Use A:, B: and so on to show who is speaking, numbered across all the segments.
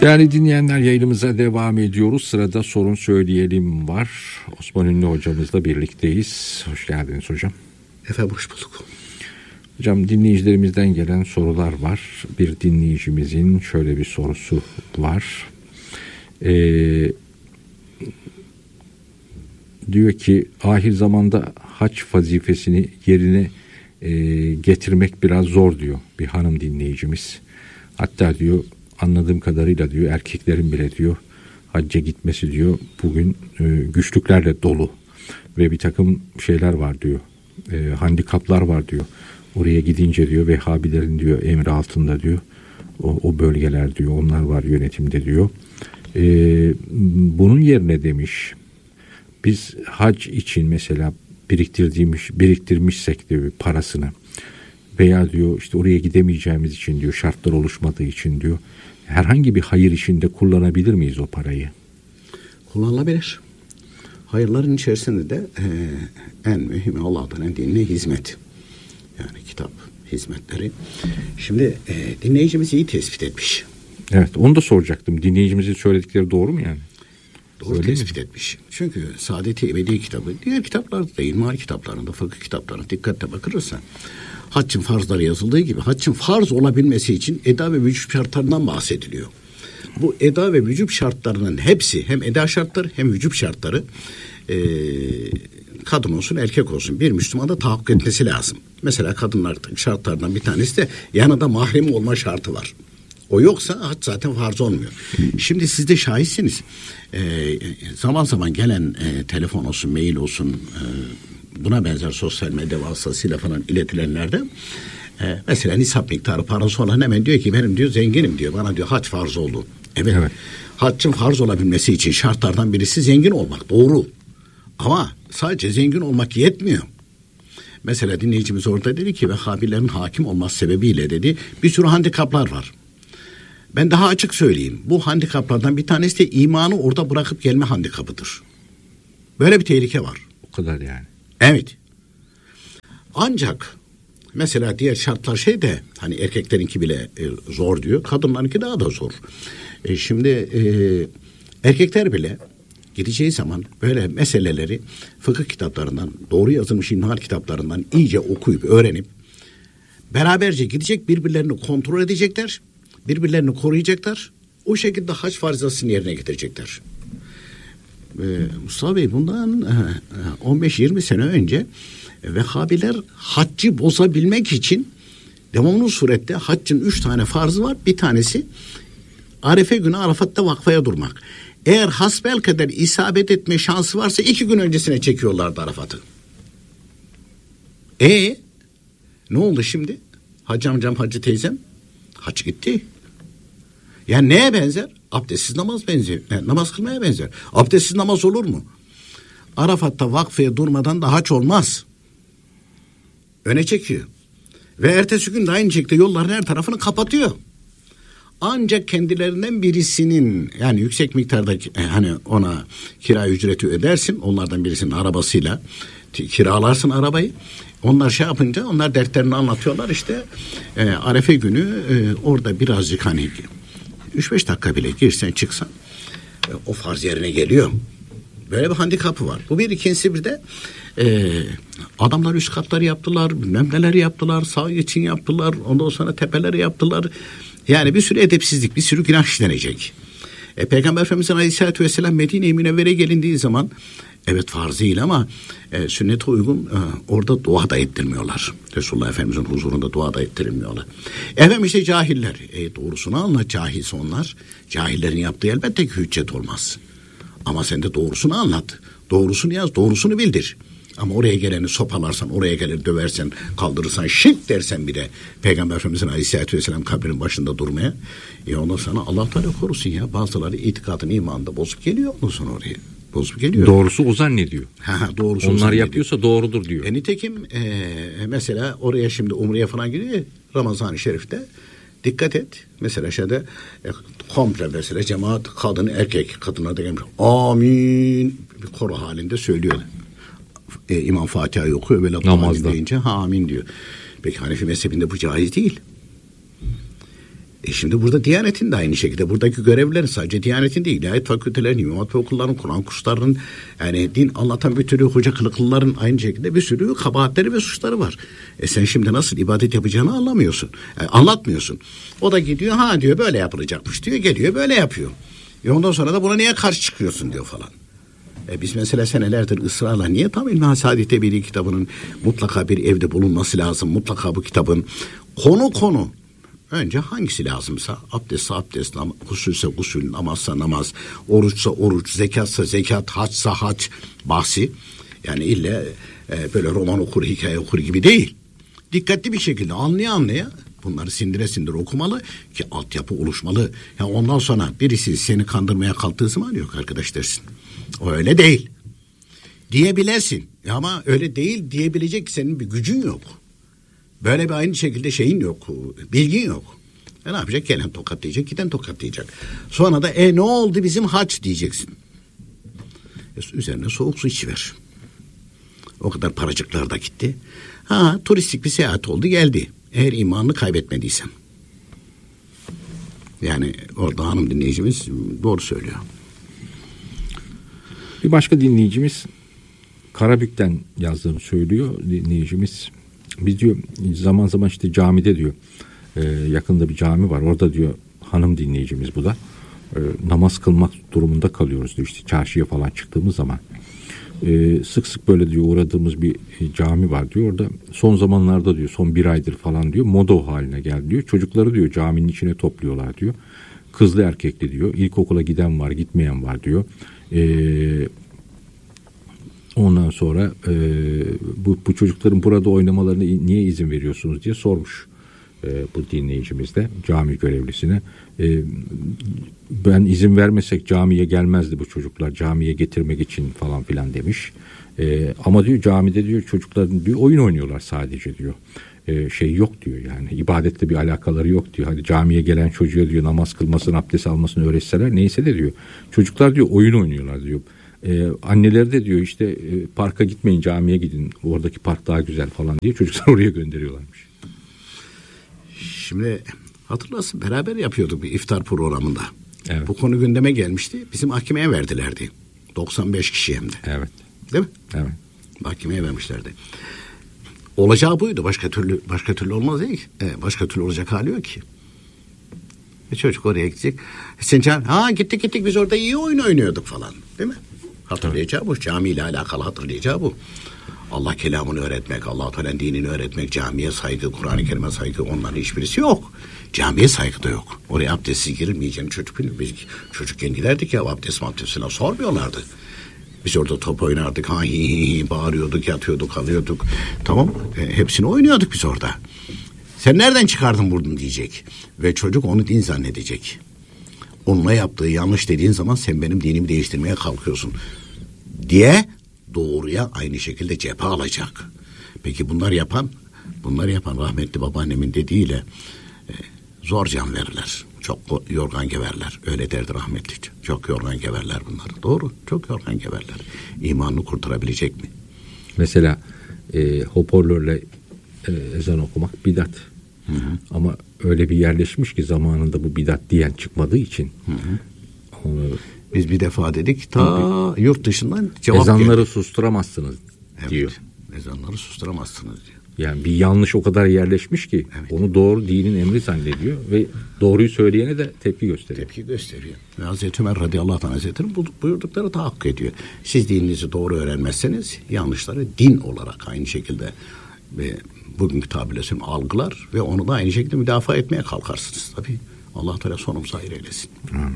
A: Değerli dinleyenler, yayınımıza devam ediyoruz. Sırada sorun söyleyelim var. Osman Ünlü hocamızla birlikteyiz. Hoş geldiniz hocam.
B: Efendim hoş bulduk.
A: Hocam, dinleyicilerimizden gelen sorular var. Bir dinleyicimizin şöyle bir sorusu var. Diyor ki ahir zamanda hac vazifesini yerine getirmek biraz zor diyor bir hanım dinleyicimiz. Hatta diyor, anladığım kadarıyla diyor, erkeklerin bile diyor hacca gitmesi diyor bugün güçlüklerle dolu ve bir takım şeyler var diyor, handikaplar var diyor. Oraya gidince diyor Vehhabilerin diyor emri altında diyor o bölgeler diyor, onlar var yönetimde diyor. Bunun yerine demiş, biz hac için mesela biriktirmişsek diyor parasını veya diyor işte oraya gidemeyeceğimiz için diyor, şartlar oluşmadığı için diyor, herhangi bir hayır işinde kullanabilir miyiz o parayı?
B: Kullanılabilir. Hayırların içerisinde de en mühimi Allah'tan en dinine hizmet. Yani kitap hizmetleri. Şimdi dinleyicimiz iyi tespit etmiş.
A: Evet, onu da soracaktım. Dinleyicimizin söyledikleri doğru mu yani?
B: Doğru öyle tespit etmiş. Çünkü Saadet-i Ebedi kitabı, diğer kitaplarda da, ilmihal kitaplarında, fıkıh kitaplarına dikkatle bakılırsa haccın farzları yazıldığı gibi haccın farz olabilmesi için eda ve vücub şartlarından bahsediliyor. Bu eda ve vücub şartlarının hepsi, hem eda şartları hem vücub şartları kadın olsun erkek olsun bir Müslümanda tahakkuk etmesi lazım. Mesela kadınlar şartlardan bir tanesi de yanında mahrem olma şartı var. O yoksa hac zaten farz olmuyor. Şimdi siz de şahitsiniz. Zaman zaman gelen telefon olsun, mail olsun, buna benzer sosyal medya vasıtasıyla falan iletilenlerde mesela nisap miktarı parası olan hemen diyor ki benim diyor zenginim diyor. Bana diyor hac farz oldu. Evet. Haccın farz olabilmesi için şartlardan birisi zengin olmak. Doğru. Ama sadece zengin olmak yetmiyor. Mesela dinleyicimiz orada dedi ki Vehhabilerin hakim olması sebebiyle dedi bir sürü handikaplar var. Ben daha açık söyleyeyim. Bu handikaplardan bir tanesi de imanı orada bırakıp gelme handikapıdır. Böyle bir tehlike var.
A: O kadar yani.
B: Evet. Ancak mesela diğer şartlar de hani erkeklerinki bile zor diyor. Kadınlarınki daha da zor. Şimdi erkekler bile gideceği zaman böyle meseleleri fıkıh kitaplarından, doğru yazılmış ilmihal kitaplarından iyice okuyup öğrenip beraberce gidecek, birbirlerini kontrol edecekler. Birbirlerini koruyacaklar. O şekilde hac farizasını yerine getirecekler. Mustafa Bey, bundan 15-20 sene önce Vehhabiler haccı bozabilmek için devamlı surette haccın 3 tane farzı var. Bir tanesi Arefe günü Arafat'ta vakfaya durmak. Eğer hasbelkader isabet etme şansı varsa 2 gün öncesine çekiyorlardı Arafat'ı. Ne oldu şimdi? Hacı amcam, hacı teyzem hac gitti. Yani neye benzer? Abdestsiz namaz benziyor. Namaz kılmaya benzer. Abdestsiz namaz olur mu? Arafat'ta vakfeye durmadan da hac olmaz. Öne çekiyor. Ve ertesi gün de aynı şekilde yolların her tarafını kapatıyor. Ancak kendilerinden birisinin, yani yüksek miktarda hani ona kira ücreti ödersin. Onlardan birisinin arabasıyla kiralarsın arabayı. Onlar yapınca onlar dertlerini anlatıyorlar işte. Arefe günü orada birazcık hani 3-5 dakika bile girsen çıksan o farz yerine geliyor. Böyle bir handikapı var. Bu bir. İkincisi bir de adamlar üst katları yaptılar, bilmem neler yaptılar, sağ için yaptılar, ondan sonra tepeleri yaptılar. Yani bir sürü edepsizlik, bir sürü günah işlenecek. Peygamber Efendimiz'in Aleyhisselatü Vesselam Medine-i Münevvere gelindiği zaman evet farz değil ama sünnete uygun orada dua da ettirmiyorlar. Resulullah Efendimiz'in huzurunda dua da ettirilmiyorlar. Efendim işte cahiller. Doğrusunu anlat, cahilse onlar. Cahillerin yaptığı elbette ki hüccet olmaz. Ama sen de doğrusunu anlat. Doğrusunu yaz, doğrusunu bildir. Ama oraya geleni sopalarsan, oraya geleni döversen, kaldırırsan, şirk dersen bile Peygamber Efendimiz'in Aleyhisselatü Vesselam kabrinin başında durmaya. Ondan sonra Allah Teala korusun ya. Bazıları itikadını, imanında bozup geliyor ondan sonra oraya. Bozup geliyor.
A: Doğrusu o zannediyor.
B: Doğrusu
A: onlar yapıyorsa doğrudur diyor.
B: Nitekim mesela oraya şimdi Umre'ye falan gidiyor Ramazan-ı Şerif'te. Dikkat et. Mesela komple mesela cemaat kadın erkek kadınlar da gelmiş. Amin. Bir koro halinde söylüyor. İmam Fatiha'yı okuyor böyle namazda deyince amin diyor. Peki Hanefi mezhebinde bu caiz değil. Şimdi burada Diyanet'in de aynı şekilde, buradaki görevlilerin sadece Diyanet'in değil, ilahiyat fakültelerinin, imam hatip okullarının, Kur'an kurslarının, yani din anlatan bir türlü hoca kılıklıların aynı şekilde bir sürü kabahatleri ve suçları var. Sen şimdi nasıl ibadet yapacağını anlamıyorsun. Anlatmıyorsun. O da gidiyor, ha diyor böyle yapılacakmış diyor, geliyor böyle yapıyor. Ondan sonra da buna niye karşı çıkıyorsun diyor falan. Biz mesela senelerdir ısrarla niye tam İlmihal Saadet Ebedi kitabının mutlaka bir evde bulunması lazım. Mutlaka bu kitabın konu önce hangisi lazımsa, abdestse abdest, gusülse gusül, namazsa namaz, oruçsa oruç, zekatsa zekat, haçsa haç bahsi. Yani illa böyle roman okur, hikaye okur gibi değil. Dikkatli bir şekilde anlaya bunları sindire okumalı ki altyapı oluşmalı. Yani ondan sonra birisi seni kandırmaya kalktığı zaman yok arkadaş dersin. O öyle değil. Diyebilirsin. Ama öyle değil diyebilecek senin bir gücün yok. Böyle bir aynı şekilde şeyin yok. Bilgin yok. Ne yapacak? Gelen tokatlayacak, giden tokatlayacak. Sonra da ne oldu bizim haç diyeceksin. Üzerine soğuk su içiver. O kadar paracıklar da gitti. Turistik bir seyahat oldu geldi. Eğer imanını kaybetmediysen. Yani orada hanım dinleyicimiz doğru söylüyor.
A: Bir başka dinleyicimiz Karabük'ten yazdığını söylüyor dinleyicimiz. Biz diyor zaman zaman işte camide diyor yakında bir cami var. Orada diyor hanım dinleyicimiz bu da namaz kılmak durumunda kalıyoruz diyor. İşte çarşıya falan çıktığımız zaman. Sık sık böyle diyor uğradığımız bir cami var diyor. Orada son zamanlarda diyor son bir aydır falan diyor moda haline geldi diyor. Çocukları diyor caminin içine topluyorlar diyor. Kızlı erkekli diyor. İlkokula giden var gitmeyen var diyor. Ondan sonra bu çocukların burada oynamalarına niye izin veriyorsunuz diye sormuş bu dinleyicimiz de cami görevlisine. Ben izin vermesek camiye gelmezdi bu çocuklar, camiye getirmek için falan filan demiş. Ama diyor camide diyor çocukların diyor oyun oynuyorlar sadece diyor. Şey yok diyor, yani ibadetle bir alakaları yok diyor. Hadi camiye gelen çocuğa diyor namaz kılmasını, abdest almasını öğretseler neyse de diyor. Çocuklar diyor oyun oynuyorlar diyor. Anneleri de diyor işte parka gitmeyin camiye gidin, oradaki park daha güzel falan diye çocuklar oraya gönderiyorlarmış.
B: Şimdi hatırlasın beraber yapıyorduk bir iftar programında.
A: Evet.
B: Bu konu gündeme gelmişti. Bizim mahkemeye verdilerdi. 95 kişi hem de.
A: Evet.
B: Değil mi?
A: Evet.
B: Mahkemeye vermişlerdi. Olacağı buydu. Başka türlü olmaz değil ki. Başka türlü olacak hali yok ki. Çocuk oraya gidecek. Gittik biz orada iyi oyun oynuyorduk falan. Değil mi? Hatırlayacağı bu. Camiyle alakalı hatırlayacağı bu. Allah kelamını öğretmek, Allah Teala'nın dinini öğretmek, camiye saygı, Kur'an-ı Kerim'e saygı, onların hiçbirisi yok. Camiye saygı da yok. Oraya abdestsiz girilmeyeceğini çocuk bilmiyor. Biz çocukken giderdik ya, abdestine sormuyorlardı. Biz orada top oynardık, bağırıyorduk, yatıyorduk, kalıyorduk. Tamam, hepsini oynuyorduk biz orada. Sen nereden çıkardın bunu diyecek. Ve çocuk onu din zannedecek. Onunla yaptığı yanlış dediğin zaman sen benim dinimi değiştirmeye kalkıyorsun diye doğruya aynı şekilde cephe alacak. Peki bunlar yapan rahmetli babaannemin dediğiyle zor can verirler. Çok yorgan geverler. Öyle derdi rahmetli. Çok yorgan geverler bunlar. Doğru. Çok yorgan geverler. İmanını kurtarabilecek mi?
A: Mesela hoparlörle ezan okumak bidat.
B: Hı hı.
A: Ama öyle bir yerleşmiş ki zamanında bu bidat diyen çıkmadığı için.
B: Hı hı. Biz bir defa dedik yurt dışından cevap
A: ezanları
B: geldi.
A: susturamazsınız diyor.
B: Ezanları susturamazsınız diyor.
A: Yani bir yanlış o kadar yerleşmiş ki onu doğru dinin emri zannediyor ve doğruyu söyleyene de tepki gösteriyor.
B: Ve Hazreti Ömer radıyallahu anh hazretleri buyurdukları tahakkuk ediyor. Siz dininizi doğru öğrenmezseniz yanlışları din olarak aynı şekilde ve bugünkü tabirle algılar ve onu da aynı şekilde müdafaa etmeye kalkarsınız. Tabii Allah Teala sonumuzu hayır eylesin.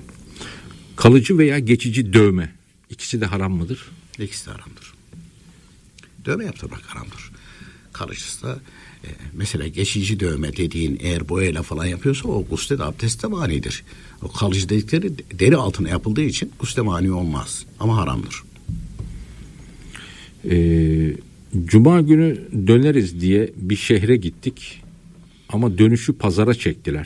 A: Kalıcı veya geçici dövme, ikisi de haram mıdır?
B: İkisi de haramdır. Dövme yaptırmak haramdır. Kalıcısı da mesela geçici dövme dediğin eğer boyayla falan yapıyorsa o gusle de abdeste manidir. O kalıcı dedikleri deri altına yapıldığı için gusle mani olmaz ama haramdır.
A: Cuma günü döneriz diye bir şehre gittik ama dönüşü pazara çektiler.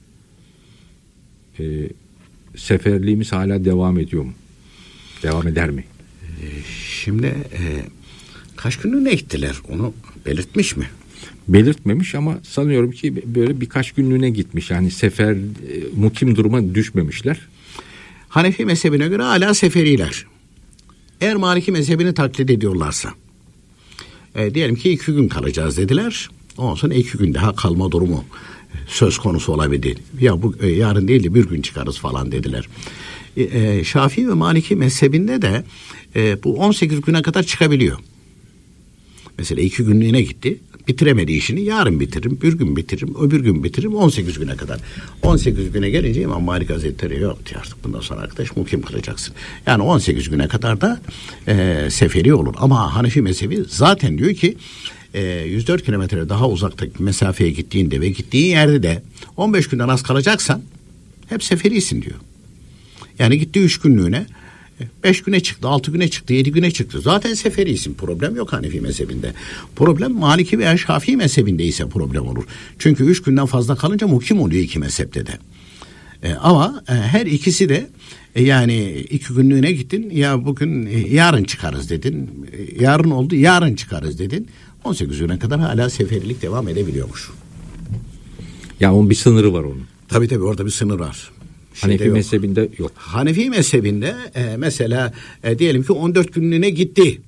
A: Seferliğimiz hala devam ediyor mu? Devam eder mi?
B: Şimdi kaç günlüğüne gittiler? Onu belirtmiş mi?
A: belirtmemiş ama sanıyorum ki böyle birkaç günlüğüne gitmiş. Yani sefer mukim duruma düşmemişler.
B: Hanefi mezhebine göre hala seferiler. Eğer Maliki mezhebini taklit ediyorlarsa diyelim ki 2 gün kalacağız dediler. Ondan sonra 2 gün daha kalma durumu söz konusu olabilir. Ya bu yarın değil de bir gün çıkarız falan dediler. Şafii ve Maliki mezhebinde de bu 18 güne kadar çıkabiliyor. Mesela 2 günlüğüne gitti. Bitiremedi işini. Yarın bitiririm, bir gün bitiririm, öbür gün bitiririm 18 güne kadar. 18 güne gelince İmam Malik Hazretleri yok artık bundan sonra arkadaş mukim kılacaksın. Yani 18 güne kadar da seferi olur. Ama Hanefi mezhebi zaten diyor ki 104 kilometre daha uzaktaki mesafeye gittiğinde ve gittiğin yerde de 15 günden az kalacaksan hep seferisin diyor. Yani gitti 3 günlüğüne 5 güne çıktı, 6 güne çıktı, 7 güne çıktı. Zaten seferisin. Problem yok Hanefi mezhebinde. Problem Maliki veya Şafii mezhebinde ise problem olur. Çünkü 3 günden fazla kalınca mukim oluyor iki mezhepte de. Ama her ikisi de yani 2 günlüğüne gittin ya bugün yarın çıkarız dedin. Yarın oldu yarın çıkarız dedin. 18 güne kadar hala seferilik devam edebiliyormuş.
A: Ya onun bir sınırı var onun.
B: Tabii orada bir sınır var.
A: Hanefi mezhebinde yok.
B: Hanefi mezhebinde mesela diyelim ki 14 günlüğüne gitti.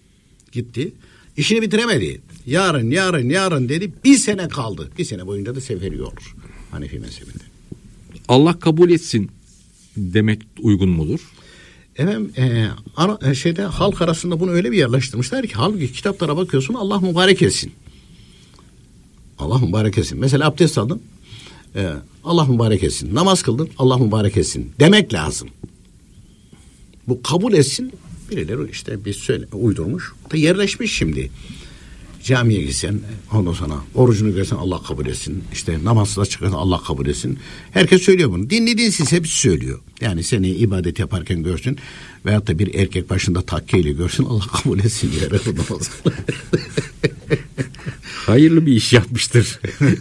B: İşini bitiremedi. Yarın dedi. 1 sene kaldı. 1 sene boyunca da seferi olur Hanefi mezhebinde.
A: Allah kabul etsin demek uygun mudur?
B: Efendim halk arasında bunu öyle bir yerleştirmişler ki halbuki kitaplara bakıyorsun Allah mübarek etsin. Allah mübarek etsin. Mesela abdest aldın. Allah mübarek etsin. Namaz kıldın. Allah mübarek etsin. Demek lazım. Bu kabul etsin. Birileri işte bir uydurmuş. Da yerleşmiş şimdi. Camiye gitsen ondan sonra orucunu görsen Allah kabul etsin. İşte namazda çıkarsan Allah kabul etsin. Herkes söylüyor bunu. Dinli dinsiz hepsi söylüyor. Yani seni ibadet yaparken görsün veyahut da bir erkek başında takkeyle görsün Allah kabul etsin diye.
A: Hayırlı bir iş yapmıştır.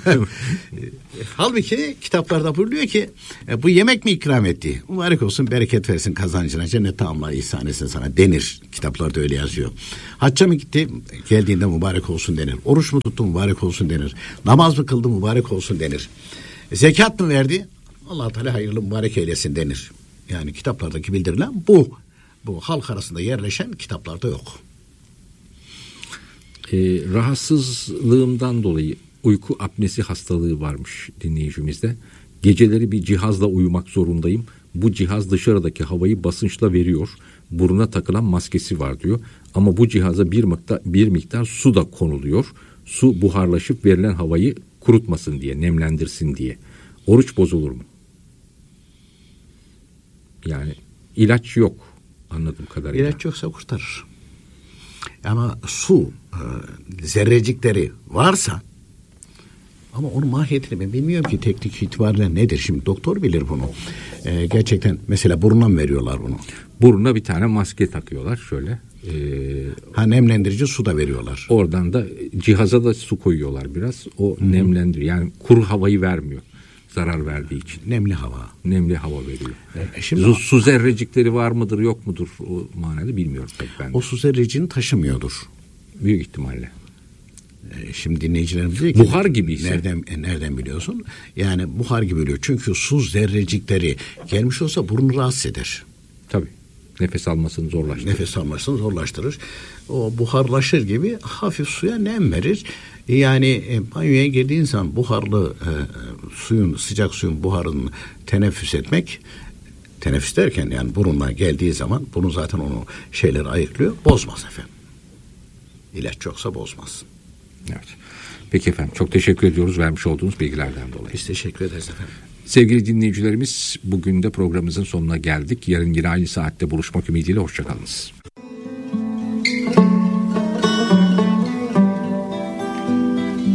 B: Halbuki kitaplarda buyuruyor ki bu yemek mi ikram etti? Mübarek olsun, bereket versin kazancına, cennette Allah ihsan etsin sana denir. Kitaplarda öyle yazıyor. Hacca mı gitti? Geldiğinde mübarek olsun denir. Oruç mu tuttu? Mübarek olsun denir. Namaz mı kıldı? Mübarek olsun denir. Zekat mı verdi? Allah Teala hayırlı mübarek eylesin denir. Yani kitaplardaki bildirilen bu. Bu halk arasında yerleşen kitaplarda yok.
A: Rahatsızlığımdan dolayı uyku apnesi hastalığı varmış dinleyicimizde. Geceleri bir cihazla uyumak zorundayım. Bu cihaz dışarıdaki havayı basınçla veriyor. Buruna takılan maskesi var diyor. Ama bu cihaza bir miktar su da konuluyor. Su buharlaşıp verilen havayı kurutmasın diye, nemlendirsin diye. Oruç bozulur mu? Yani ilaç yok anladığım kadarıyla.
B: İlaç yoksa kurtarır. Ama su zerrecikleri varsa ama onun mahiyetini ben bilmiyorum ki teknik itibariyle nedir. Şimdi doktor bilir bunu. Gerçekten mesela burnuna mı veriyorlar bunu?
A: Burnuna bir tane maske takıyorlar şöyle.
B: Nemlendirici su da veriyorlar.
A: Oradan da cihaza da su koyuyorlar biraz. O nemlendiriyor. Yani kuru havayı vermiyor. Zarar verdiği için. Nemli hava veriyor. Şimdi su zerrecikleri var mıdır yok mudur o manada bilmiyorum tabii ben.
B: O su zerrecini taşımıyordur.
A: Büyük ihtimalle.
B: Şimdi dinleyicilerimiz diyor ki
A: buhar gibiyse.
B: Nereden biliyorsun? Yani buhar gibi oluyor. Çünkü su zerrecikleri gelmiş olsa burnu rahatsız eder.
A: Tabii. Nefes almasını zorlaştırır. O buharlaşır gibi hafif suya nem verir. Yani banyoya girdiğin zaman buharlı sıcak suyun buharını teneffüs etmek, teneffüs derken yani burundan geldiği zaman burun zaten onu şeyleri ayıklıyor. Bozmaz efendim. İlaç yoksa bozmaz. Evet. Peki efendim çok teşekkür ediyoruz vermiş olduğunuz bilgilerden dolayı.
B: Biz teşekkür ederiz efendim.
A: Sevgili dinleyicilerimiz bugün de programımızın sonuna geldik. Yarın yine aynı saatte buluşmak ümidiyle hoşçakalınız.